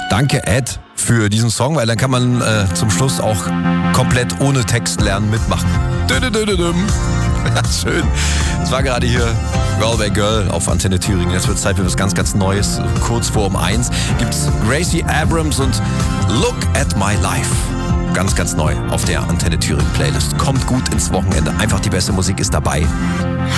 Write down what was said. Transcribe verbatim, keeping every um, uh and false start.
Danke, Ed, für diesen Song, weil dann kann man äh, zum Schluss auch komplett ohne Text lernen mitmachen. Ja, schön. Das war gerade hier Galway Girl auf Antenne Thüringen. Jetzt wird es Zeit für was ganz, ganz Neues. Kurz vor um eins gibt's Gracie Abrams und Look at My Life. Ganz, ganz neu auf der Antenne Thüringen Playlist. Kommt gut ins Wochenende. Einfach die beste Musik ist dabei.